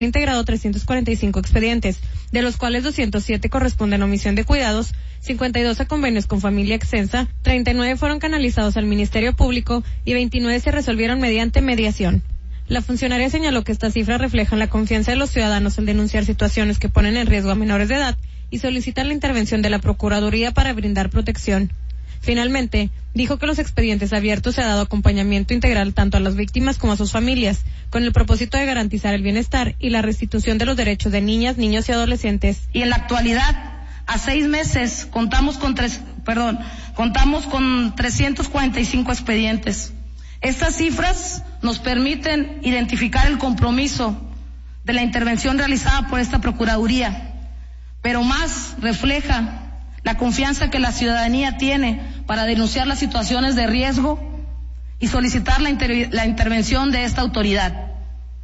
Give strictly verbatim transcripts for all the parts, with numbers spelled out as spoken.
integrado trescientos cuarenta y cinco expedientes, de los cuales doscientos siete corresponden a omisión de cuidados, cincuenta y dos a convenios con familia extensa, treinta y nueve fueron canalizados al Ministerio Público y veintinueve se resolvieron mediante mediación. La funcionaria señaló que estas cifras reflejan la confianza de los ciudadanos en denunciar situaciones que ponen en riesgo a menores de edad y solicitar la intervención de la Procuraduría para brindar protección. Finalmente, dijo que los expedientes abiertos se ha dado acompañamiento integral tanto a las víctimas como a sus familias, con el propósito de garantizar el bienestar y la restitución de los derechos de niñas, niños y adolescentes. Y en la actualidad, a seis meses, contamos con tres, perdón, contamos con trescientos cuarenta y cinco expedientes. Estas cifras nos permiten identificar el compromiso de la intervención realizada por esta Procuraduría, pero más refleja la confianza que la ciudadanía tiene para denunciar las situaciones de riesgo y solicitar la, inter- la intervención de esta autoridad.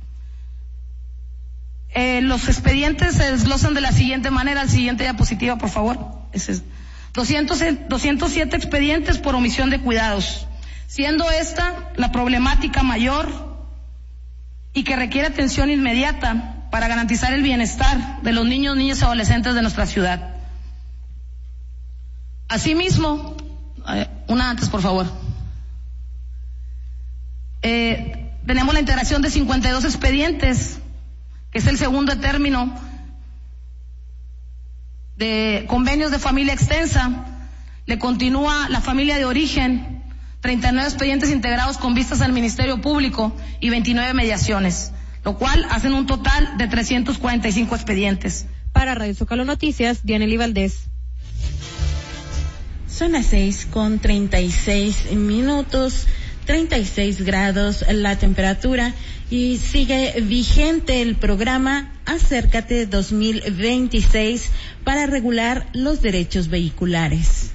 Eh, los expedientes se desglosan de la siguiente manera. Al siguiente diapositiva, por favor. Ese es. doscientos, doscientos siete expedientes por omisión de cuidados, siendo esta la problemática mayor y que requiere atención inmediata para garantizar el bienestar de los niños, niñas y adolescentes de nuestra ciudad. Asimismo, una antes, por favor. Eh, tenemos la integración de cincuenta y dos expedientes, que es el segundo término de convenios de familia extensa. Le continúa la familia de origen, treinta y nueve expedientes integrados con vistas al Ministerio Público y veintinueve mediaciones, lo cual hacen un total de trescientos cuarenta y cinco expedientes. Para Radio Zócalo Noticias, Dianely Valdés. Son las seis con treinta y seis minutos, treinta y seis grados la temperatura y sigue vigente el programa Acércate dos mil veintiséis para regular los derechos vehiculares.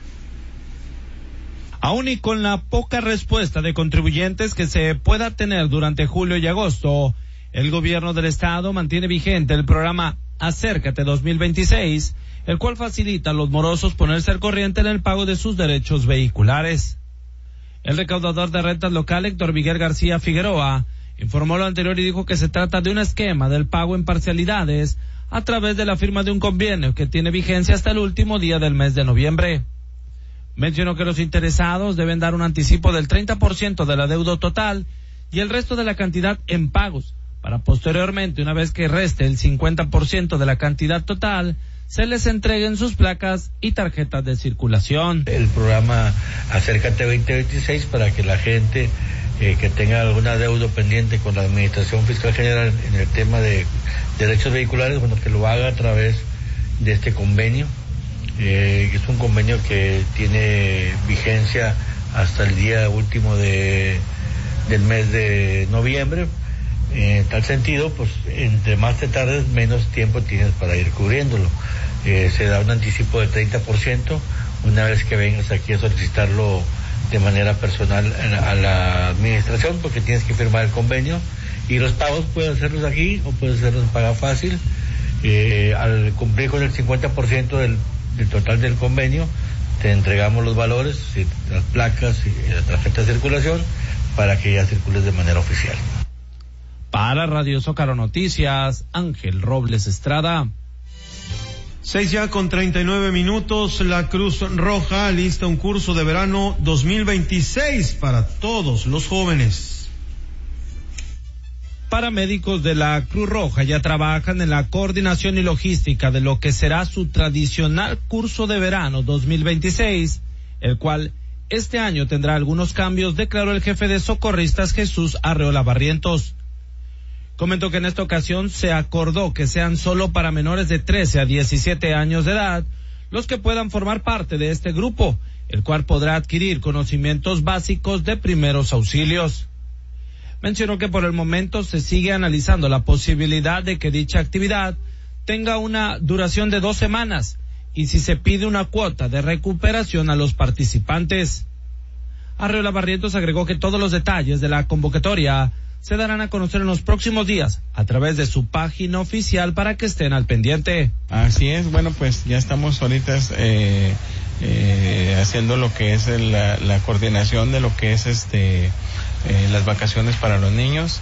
Aún y con la poca respuesta de contribuyentes que se pueda tener durante julio y agosto, el gobierno del estado mantiene vigente el programa Acércate dos mil veintiséis, el cual facilita a los morosos ponerse al corriente en el pago de sus derechos vehiculares. El recaudador de rentas local, Héctor Miguel García Figueroa, informó lo anterior y dijo que se trata de un esquema del pago en parcialidades a través de la firma de un convenio que tiene vigencia hasta el último día del mes de noviembre. Mencionó que los interesados deben dar un anticipo del treinta por ciento de la deuda total y el resto de la cantidad en pagos, para posteriormente, una vez que reste el cincuenta por ciento de la cantidad total, se les entreguen sus placas y tarjetas de circulación. El programa Acércate veinte veintiséis para que la gente eh, que tenga alguna deuda pendiente con la Administración Fiscal General en el tema de derechos vehiculares, bueno, que lo haga a través de este convenio. Eh, es un convenio que tiene vigencia hasta el día último de del mes de noviembre. En tal sentido, pues entre más te tardes, menos tiempo tienes para ir cubriéndolo. Eh, se da un anticipo del treinta por ciento una vez que vengas aquí a solicitarlo de manera personal a la administración, porque tienes que firmar el convenio, y los pagos puedes hacerlos aquí o puedes hacerlos en paga fácil. Eh, al cumplir con el cincuenta por ciento del, del total del convenio, te entregamos los valores, las placas y la tarjeta de circulación para que ya circules de manera oficial. Para Radio Zócalo Noticias, Ángel Robles Estrada. Seis ya con treinta y nueve minutos, la Cruz Roja alista un curso de verano dos mil veintiséis para todos los jóvenes. Paramédicos de la Cruz Roja ya trabajan en la coordinación y logística de lo que será su tradicional curso de verano dos mil veintiséis, el cual este año tendrá algunos cambios, declaró el jefe de socorristas Jesús Arreola Barrientos. Comentó que en esta ocasión se acordó que sean solo para menores de trece a diecisiete años de edad los que puedan formar parte de este grupo, el cual podrá adquirir conocimientos básicos de primeros auxilios. Mencionó que por el momento se sigue analizando la posibilidad de que dicha actividad tenga una duración de dos semanas y si se pide una cuota de recuperación a los participantes. Arreola Barrientos agregó que todos los detalles de la convocatoria se darán a conocer en los próximos días a través de su página oficial para que estén al pendiente. Así es, bueno, pues ya estamos ahorita eh, eh, haciendo lo que es la, la coordinación de lo que es este eh, las vacaciones para los niños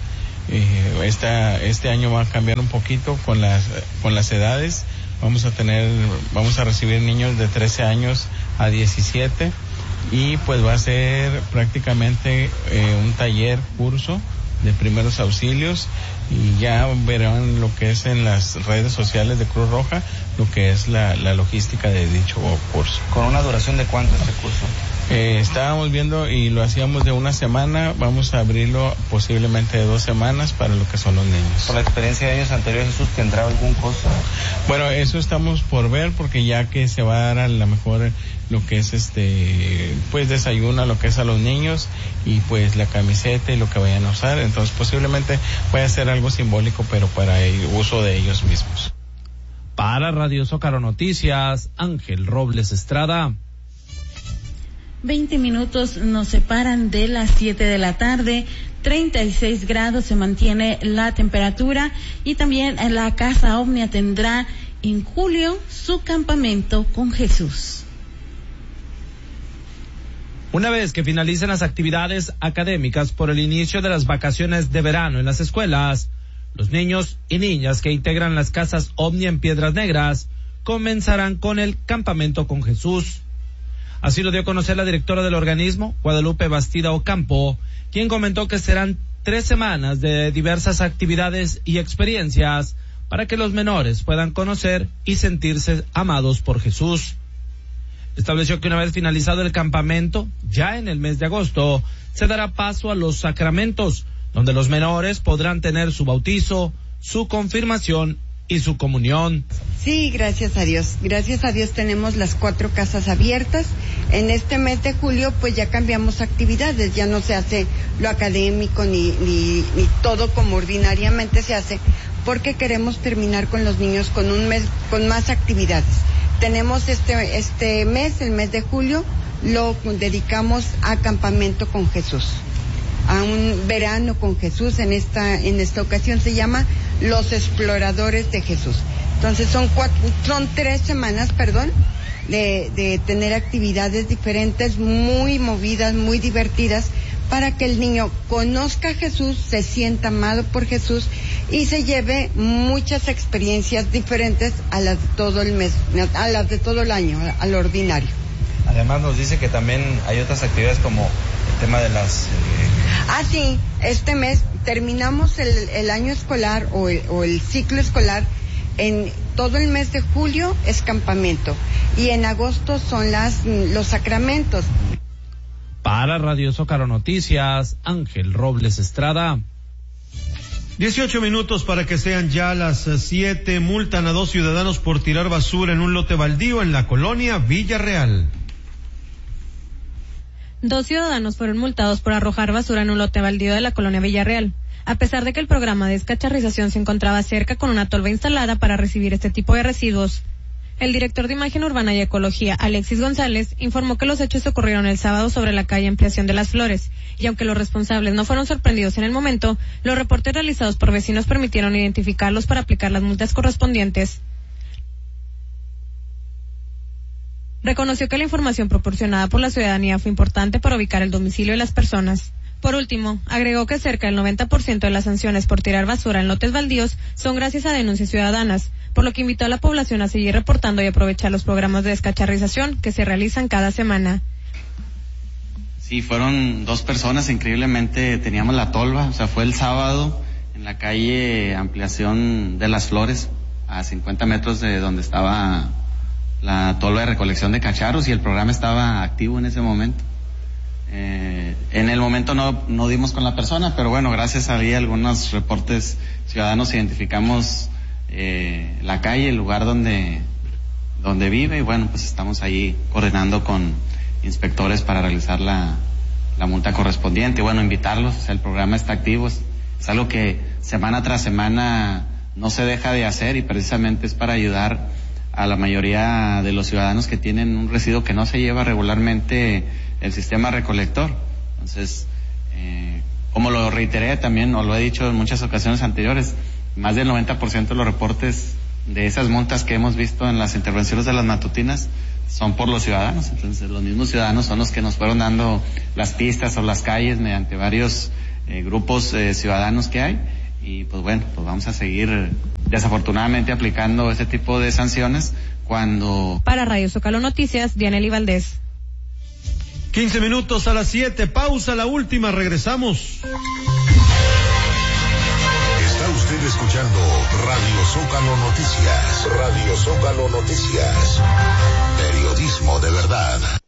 Eh, esta, este año va a cambiar un poquito con las, con las edades. Vamos a tener, vamos a recibir niños de trece años a diecisiete y pues va a ser prácticamente eh, un taller, curso de primeros auxilios, y ya verán lo que es en las redes sociales de Cruz Roja, lo que es la, la logística de dicho curso. ¿Con una duración de cuánto este curso? Eh, estábamos viendo y lo hacíamos de una semana, vamos a abrirlo posiblemente de dos semanas para lo que son los niños. Por la experiencia de años anteriores, ¿Jesús tendrá algún costo? Bueno, eso estamos por ver, porque ya que se va a dar a lo mejor lo que es este, pues desayuno a lo que es a los niños y pues la camiseta y lo que vayan a usar, entonces posiblemente pueda ser algo simbólico, pero para el uso de ellos mismos. Para Radio Zócalo Noticias, Ángel Robles Estrada. veinte minutos nos separan de las siete de la tarde, treinta y seis grados se mantiene la temperatura, y también la Casa Omnia tendrá en julio su campamento con Jesús. Una vez que finalicen las actividades académicas por el inicio de las vacaciones de verano en las escuelas, los niños y niñas que integran las Casas Omnia en Piedras Negras comenzarán con el campamento con Jesús. Así lo dio a conocer la directora del organismo, Guadalupe Bastida Ocampo, quien comentó que serán tres semanas de diversas actividades y experiencias para que los menores puedan conocer y sentirse amados por Jesús. Estableció que una vez finalizado el campamento, ya en el mes de agosto, se dará paso a los sacramentos, donde los menores podrán tener su bautizo, su confirmación y su comunión. Sí, gracias a Dios. Gracias a Dios tenemos las cuatro casas abiertas. En este mes de julio pues ya cambiamos actividades, ya no se hace lo académico ni, ni, ni todo como ordinariamente se hace, porque queremos terminar con los niños con un mes, con más actividades. Tenemos este, este mes, el mes de julio, lo dedicamos a campamento con Jesús, a un verano con Jesús. En esta, en esta ocasión se llama Los Exploradores de Jesús. Entonces son cuatro, son tres semanas, perdón, de, de tener actividades diferentes, muy movidas, muy divertidas, para que el niño conozca a Jesús, se sienta amado por Jesús y se lleve muchas experiencias diferentes a las de todo el mes, a las de todo el año, al ordinario. Además nos dice que también hay otras actividades como el tema de las... Eh... Ah, sí, este mes terminamos el, el año escolar o el, o el ciclo escolar. En todo el mes de julio es campamento y en agosto son las los sacramentos. Para Radio Zócalo Noticias, Ángel Robles Estrada. dieciocho minutos para que sean ya las siete. Multan a dos ciudadanos por tirar basura en un lote baldío en la colonia Villarreal. Dos ciudadanos fueron multados por arrojar basura en un lote baldío de la colonia Villarreal, a pesar de que el programa de descacharrización se encontraba cerca con una tolva instalada para recibir este tipo de residuos. El director de Imagen Urbana y Ecología, Alexis González, informó que los hechos ocurrieron el sábado sobre la calle Ampliación de las Flores, y aunque los responsables no fueron sorprendidos en el momento, los reportes realizados por vecinos permitieron identificarlos para aplicar las multas correspondientes. Reconoció que la información proporcionada por la ciudadanía fue importante para ubicar el domicilio de las personas. Por último, agregó que cerca del noventa por ciento de las sanciones por tirar basura en lotes baldíos son gracias a denuncias ciudadanas, por lo que invitó a la población a seguir reportando y aprovechar los programas de descacharrización que se realizan cada semana. Sí, fueron dos personas, increíblemente teníamos la tolva, o sea, fue el sábado en la calle Ampliación de las Flores, a cincuenta metros de donde estaba la tolva de recolección de cacharros, y el programa estaba activo en ese momento. Eh, en el momento no, no dimos con la persona, pero bueno, gracias a algunos reportes ciudadanos identificamos eh, la calle, el lugar donde, donde vive, y bueno, pues estamos ahí coordinando con inspectores para realizar la, la multa correspondiente. Y bueno, invitarlos, o sea, el programa está activo, es, es algo que semana tras semana no se deja de hacer, y precisamente es para ayudar a la mayoría de los ciudadanos que tienen un residuo que no se lleva regularmente el sistema recolector. Entonces, eh, como lo reiteré también, o lo he dicho en muchas ocasiones anteriores, más del noventa por ciento de los reportes de esas multas que hemos visto en las intervenciones de las matutinas son por los ciudadanos. Entonces, los mismos ciudadanos son los que nos fueron dando las pistas o las calles mediante varios eh, grupos eh, ciudadanos que hay. Y pues bueno, pues vamos a seguir desafortunadamente aplicando este tipo de sanciones cuando... Para Radio Zócalo Noticias, Dianely Valdés. quince minutos a las siete, pausa, la última, regresamos. Está usted escuchando Radio Zócalo Noticias. Radio Zócalo Noticias. Periodismo de verdad.